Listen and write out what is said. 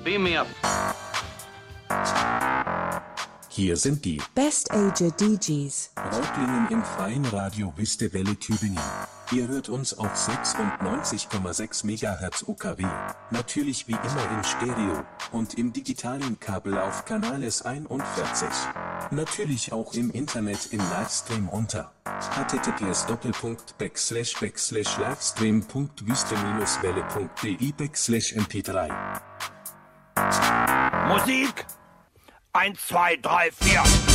Beam me up. Hier sind die Best Age DJs. Reutlingen im freien Radio Wüste Welle Tübingen. Ihr hört uns auf 96,6 MHz UKW. Natürlich wie immer in Stereo und im digitalen Kabel auf Kanal S41. Natürlich auch im Internet im Livestream unter https://livestream.wüste-welle.de/mp3. Musik 1, 2, 3, 4.